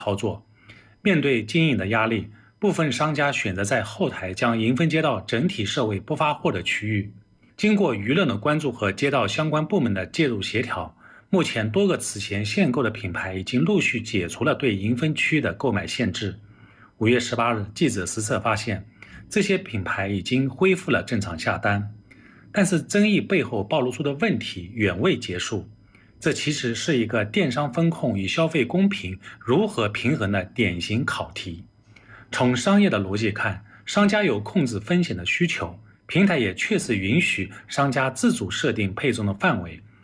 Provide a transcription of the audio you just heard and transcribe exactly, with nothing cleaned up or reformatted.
操作。面对经营的压力，部分商家选择在后台将银分接到整体设为不发货的区域。经过舆论的关注和街道相关部门的介入协调，目前多个此前限购的品牌已经陆续解除了对银分区域的购买限制。五月十八日，记者实测发现，这些品牌已经恢复了正常下单。但是争议背后暴露出的问题远未结束，这其实是一个电商风控与消费公平如何平衡的典型考题。从商业的逻辑看，商家有控制风险的需求，平台也确实允许商家自主设定配送的范围，